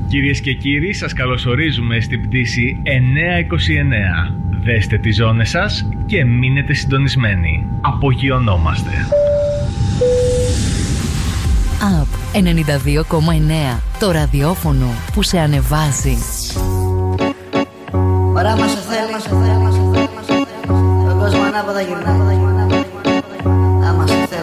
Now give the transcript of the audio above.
Κυρίες και κύριοι, σας καλωσορίζουμε στην πτήση 929. Δέστε τις ζώνες σας και μείνετε συντονισμένοι. Απογειωνόμαστε. Up 92,9. Το ραδιόφωνο που σε ανεβάζει. Ωραία μας θέλει. Τον κόσμο ανάποδα γυρνάει.